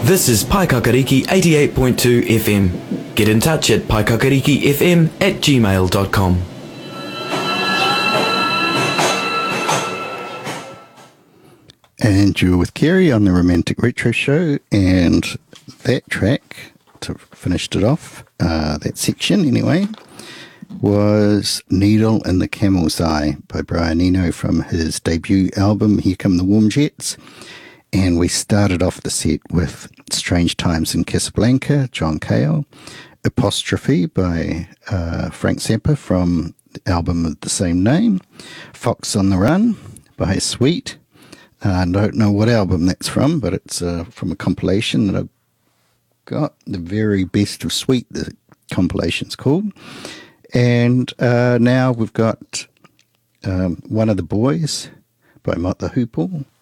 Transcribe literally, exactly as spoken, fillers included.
This is Paikakariki eighty-eight point two F M. Get in touch at paikakarikifm at gmail dot com. And you were with Kerry on the Romantic Retro Show, and that track, to finished it off, uh, that section anyway, was Needle in the Camel's Eye by Brian Eno from his debut album, Here Come the Warm Jets. And we started off the set with Strange Times in Casablanca, John Cale, Apostrophe by uh, Frank Zappa from the album of the same name, Fox on the Run by Sweet. I uh, don't know what album that's from, but it's uh, from a compilation that I've got, the very best of Sweet, the compilation's called. And uh, now we've got um, One of the Boys by Mott the Hoople.